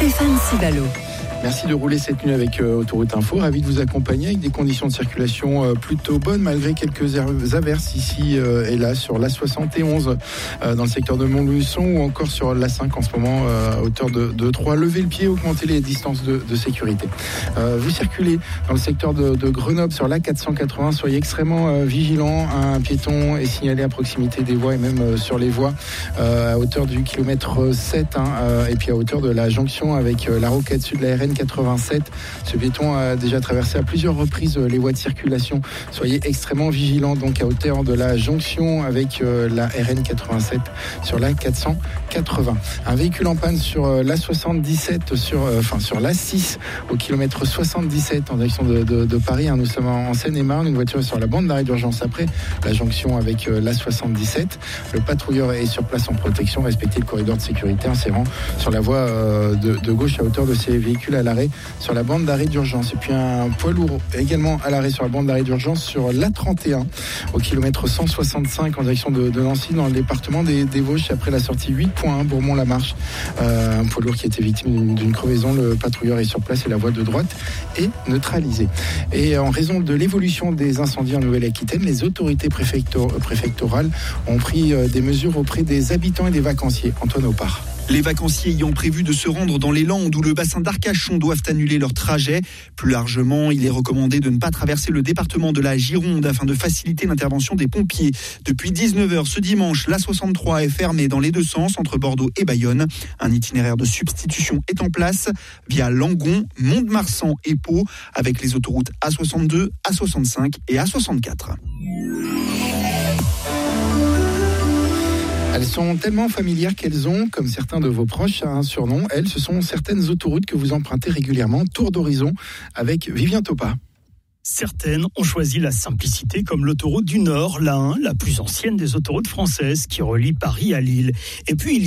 Stéphane Cibalo. Merci de rouler cette nuit avec Autoroute Info. Ravi de vous accompagner avec des conditions de circulation plutôt bonnes malgré quelques averses ici et là sur l'A71 dans le secteur de Montluçon ou encore sur l'A5 en ce moment à hauteur de 3. Levez le pied, augmentez les distances de sécurité. Vous circulez dans le secteur de Grenoble sur l'A480. Soyez extrêmement vigilants. Un piéton est signalé à proximité des voies et même sur les voies à hauteur du kilomètre 7 et puis à hauteur de la jonction avec la rocade sud de la RN 87. Ce piéton a déjà traversé à plusieurs reprises les voies de circulation. Soyez extrêmement vigilants donc à hauteur de la jonction avec la RN 87 sur la 480. Un véhicule en panne sur la 77 sur la 6 au kilomètre 77 en direction de Paris. Nous sommes en Seine-et-Marne. Une voiture est sur la bande d'arrêt d'urgence après la jonction avec la 77. Le patrouilleur est sur place en protection. Respectez le corridor de sécurité en serrant sur la voie de gauche à hauteur de ces véhicules à l'arrêt sur la bande d'arrêt d'urgence. Et puis un poids lourd également à l'arrêt sur la bande d'arrêt d'urgence sur l'A31 au kilomètre 165 en direction de Nancy dans le département des Vosges après la sortie 8.1 Bourmont-la-Marche. Un poids lourd qui était victime d'une crevaison. Le patrouilleur est sur place et la voie de droite est neutralisée. Et en raison de l'évolution des incendies en Nouvelle-Aquitaine, les autorités préfectorales ont pris des mesures auprès des habitants et des vacanciers. Antoine Opar. Les vacanciers ayant prévu de se rendre dans les Landes ou le bassin d'Arcachon doivent annuler leur trajet. Plus largement, il est recommandé de ne pas traverser le département de la Gironde afin de faciliter l'intervention des pompiers. Depuis 19h ce dimanche, l'A63 est fermée dans les deux sens entre Bordeaux et Bayonne. Un itinéraire de substitution est en place via Langon, Mont-de-Marsan et Pau avec les autoroutes A62, A65 et A64. Elles sont tellement familières qu'elles ont, comme certains de vos proches, un surnom. Elles, ce sont certaines autoroutes que vous empruntez régulièrement. Tour d'horizon avec Vivien Topa. Certaines ont choisi la simplicité comme l'autoroute du Nord, la 1, la plus ancienne des autoroutes françaises qui relie Paris à Lille. Et puis